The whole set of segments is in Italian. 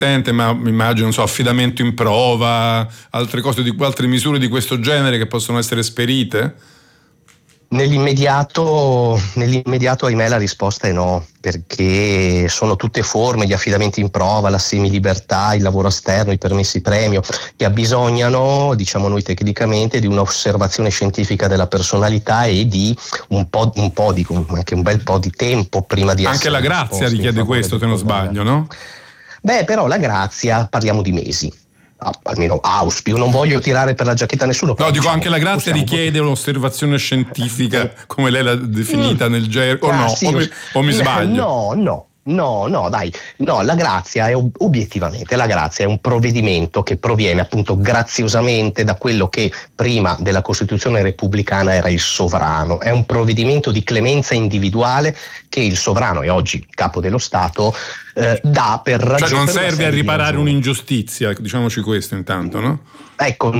ma mi immagino, non so, affidamento in prova, altre misure di questo genere che possono essere esperite? Nell'immediato, ahimè, la risposta è no, perché sono tutte forme di affidamenti in prova, la semilibertà, il lavoro esterno, i permessi premio, che abbisognano, diciamo noi tecnicamente, di un'osservazione scientifica della personalità e di anche un bel po' di tempo prima di anche essere la grazia richiede questo, se non sbaglio, no? Beh, però la grazia, parliamo di mesi. Almeno auspico, non voglio tirare per la giacchetta a nessuno. No, dico, anche la grazia richiede un'osservazione scientifica, come lei l'ha definita nel gergo, o no? Sì, o mi sbaglio? No, dai. No, la grazia è obiettivamente, la grazia è un provvedimento che proviene appunto graziosamente da quello che prima della Costituzione repubblicana era il sovrano. È un provvedimento di clemenza individuale che il sovrano, e oggi il capo dello Stato, dà per ragione. Cioè non serve a riparare un'ingiustizia, diciamoci questo intanto, no? Ecco,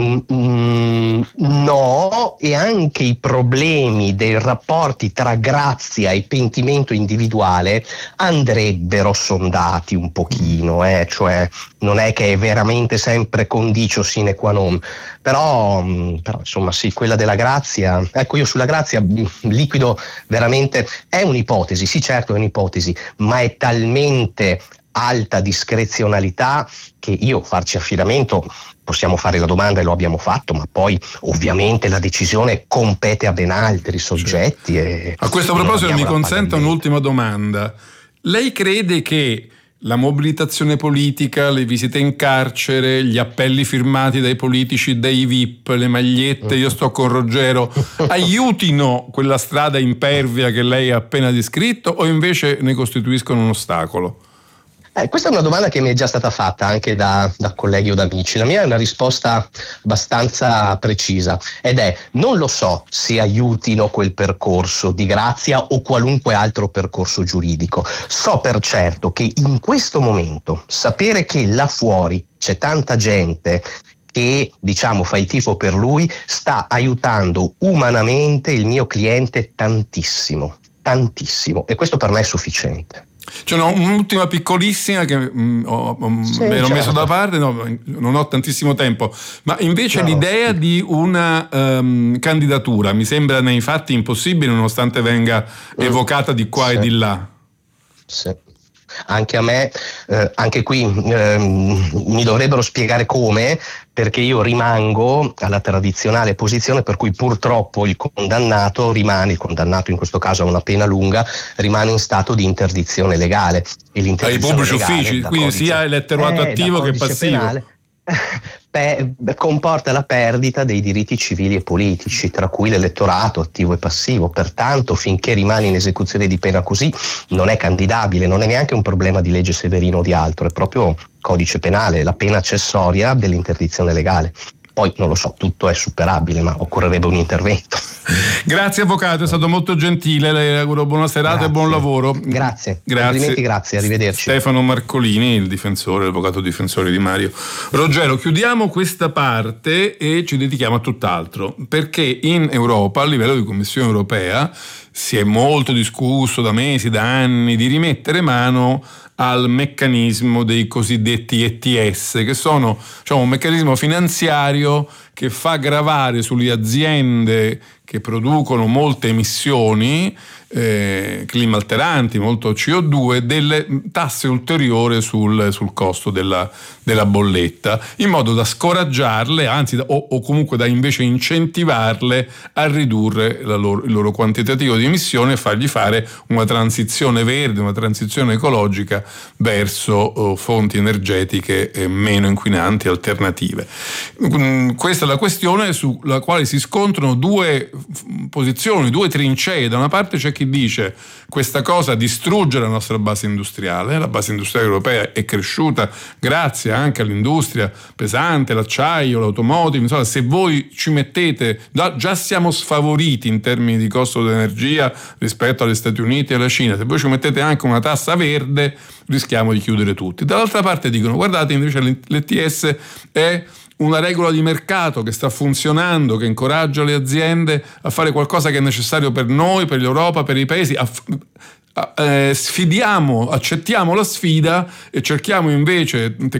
no, e anche i problemi dei rapporti tra grazia e pentimento individuale andrebbero sondati un pochino, cioè non è che è veramente sempre condicio sine qua non, però insomma sì, quella della grazia, ecco, io sulla grazia liquido veramente, è un'ipotesi, sì certo è un'ipotesi, ma è talmente alta discrezionalità che io farci affidamento, possiamo fare la domanda e lo abbiamo fatto, ma poi ovviamente la decisione compete a ben altri soggetti. A questo proposito mi consenta un'ultima domanda. Lei crede che la mobilitazione politica, le visite in carcere, gli appelli firmati dai politici, dai VIP, le magliette, io sto con Ruggero, aiutino quella strada impervia che lei ha appena descritto o invece ne costituiscono un ostacolo? Questa è una domanda che mi è già stata fatta anche da colleghi o da amici. La mia è una risposta abbastanza precisa ed è: non lo so se aiutino quel percorso di grazia o qualunque altro percorso giuridico. So per certo che in questo momento sapere che là fuori c'è tanta gente che, diciamo, fa il tifo per lui, sta aiutando umanamente il mio cliente tantissimo, e questo per me è sufficiente. C'è un'ultima piccolissima che mi ero messo da parte, non ho tantissimo tempo, ma invece l'idea di una candidatura mi sembra nei fatti impossibile, nonostante venga evocata di qua e di là. Sì. Anche a me, anche qui mi dovrebbero spiegare come, perché io rimango alla tradizionale posizione per cui purtroppo il condannato in questo caso a una pena lunga, rimane in stato di interdizione legale. E l'interdizione ai pubblici uffici, quindi sia elettorato attivo che passivo. Penale, comporta la perdita dei diritti civili e politici, tra cui l'elettorato attivo e passivo. Pertanto, finché rimane in esecuzione di pena così, non è candidabile, non è neanche un problema di legge Severino o di altro, è proprio codice penale, la pena accessoria dell'interdizione legale. Poi non lo so, tutto è superabile, ma occorrerebbe un intervento. Grazie avvocato, è stato molto gentile, le auguro buona serata e buon lavoro. Grazie. Grazie, arrivederci. Stefano Marcolini, il difensore, l'avvocato difensore di Mario Ruggero. Chiudiamo questa parte e ci dedichiamo a tutt'altro, perché in Europa, a livello di Commissione europea, si è molto discusso da mesi, da anni, di rimettere mano al meccanismo dei cosiddetti ETS, che sono, diciamo, un meccanismo finanziario che fa gravare sulle aziende che producono molte emissioni clima alteranti, molto CO2, delle tasse ulteriori sul costo della bolletta, in modo da scoraggiarle, anzi o comunque da invece incentivarle a ridurre il loro quantitativo di emissione e fargli fare una transizione verde, una transizione ecologica verso fonti energetiche meno inquinanti, alternative. Questa è la questione sulla quale si scontrano due posizioni, due trincee. Da una parte c'è chi dice questa cosa distrugge la nostra base industriale, la base industriale europea è cresciuta grazie anche all'industria pesante, l'acciaio, l'automotive, insomma, se voi ci mettete, già siamo sfavoriti in termini di costo dell'energia rispetto agli Stati Uniti e alla Cina, se voi ci mettete anche una tassa verde rischiamo di chiudere tutti. Dall'altra parte dicono guardate, invece l'ETS è una regola di mercato che sta funzionando, che incoraggia le aziende a fare qualcosa che è necessario per noi, per l'Europa, per i paesi, Sfidiamo, accettiamo la sfida e cerchiamo invece